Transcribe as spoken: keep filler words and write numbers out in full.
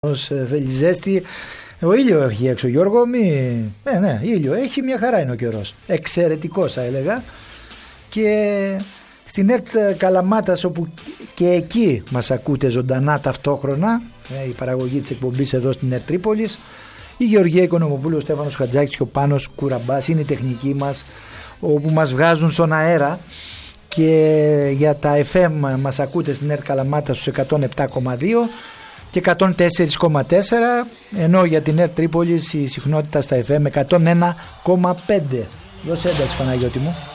Θέλει ζέστη. Ο ήλιο έχει έξω, Γιώργο. Μη... Ναι, ναι, ήλιο έχει, μια χαρά είναι ο καιρός. Εξαιρετικός, θα έλεγα. Και στην ΕΡΤ Καλαμάτας, όπου και εκεί μας ακούτε ζωντανά ταυτόχρονα, η παραγωγή της εκπομπής εδώ στην ΕΡΤ Τρίπολης, η Γεωργία Οικονομοπούλου, ο Στέφανος Χατζάκης και ο Πάνος Κουραμπάς είναι η τεχνική μας, όπου μας βγάζουν στον αέρα. Και για τα εφ εμ μας ακούτε στην ΕΡΤ Καλαμάτας στους εκατόν επτά κόμμα δύο και εκατόν τέσσερα κόμμα τέσσερα, ενώ για την ΕΡΤ Τρίπολης η συχνότητα στα εφ εμ εκατόν ένα κόμμα πέντε. Δώσε ένταση, Παναγιώτη μου.